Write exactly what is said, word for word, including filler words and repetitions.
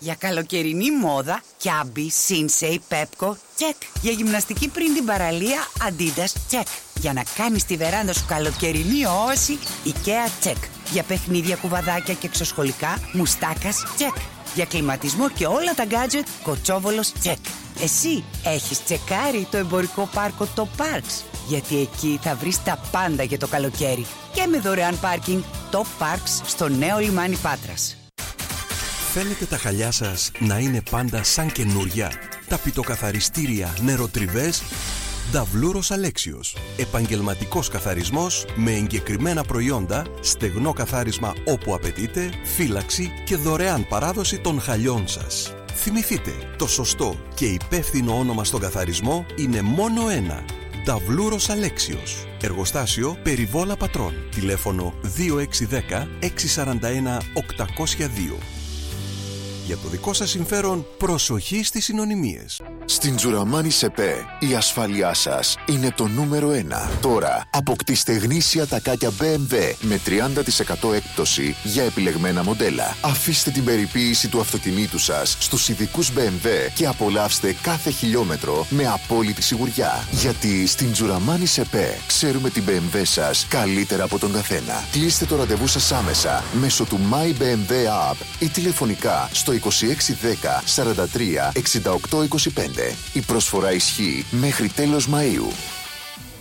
Για καλοκαιρινή μόδα, Κιάμπι, Σίνσεϊ, Πέπκο, τσεκ. Για γυμναστική πριν την παραλία, Αντίδας, τσεκ. Για να κάνεις τη βεράντα σου καλοκαιρινή όαση, Ikea, τσεκ. Για παιχνίδια, κουβαδάκια και εξωσχολικά, Μουστάκας, τσεκ. Για κλιματισμό και όλα τα γκάτζετ, Κοτσόβολος, τσεκ. Εσύ έχεις τσεκάρει το εμπορικό πάρκο το Parks? Γιατί εκεί θα βρεις τα πάντα για το καλοκαίρι. Και με δωρεάν πάρκινγκ, το Parks στο νέο λιμάνι Πάτρας. Θέλετε τα χαλιά σας να είναι πάντα σαν καινούρια? Τα πιτοκαθαριστήρια νεροτριβές? Νταβλούρος Αλέξιος. Επαγγελματικός καθαρισμός με εγκεκριμένα προϊόντα, στεγνό καθάρισμα όπου απαιτείτε, φύλαξη και δωρεάν παράδοση των χαλιών σας. Θυμηθείτε, το σωστό και υπεύθυνο όνομα στον καθαρισμό είναι μόνο ένα. Νταβλούρος Αλέξιος. Εργοστάσιο Περιβόλα Πατρών. Τηλέφωνο δύο έξι ένα μηδέν έξι τέσσερα ένα οκτακόσια δύο. Για το δικό σας συμφέρον, προσοχή στις συνωνυμίες. Στην Τζουραμάνι ΣΕΠΕ, η ασφάλειά σας είναι το νούμερο ένα. Τώρα, αποκτήστε γνήσια τακάκια μπι εμ ντάμπλιου με τριάντα τοις εκατό έκπτωση για επιλεγμένα μοντέλα. Αφήστε την περιποίηση του αυτοκινήτου σας στους ειδικούς μπι εμ ντάμπλιου και απολαύστε κάθε χιλιόμετρο με απόλυτη σιγουριά. Γιατί στην Τζουραμάνι ΣΕΠΕ ξέρουμε την μπι εμ ντάμπλιου σας καλύτερα από τον καθένα. Κλείστε το ραντεβού σας άμεσα μέσω του My μπι εμ ντάμπλιου App ή τηλεφωνικά στο είκοσι έξι δέκα σαράντα τρία εξήντα οκτώ είκοσι πέντε. Η προσφορά ισχύει μέχρι τέλος Μαΐου.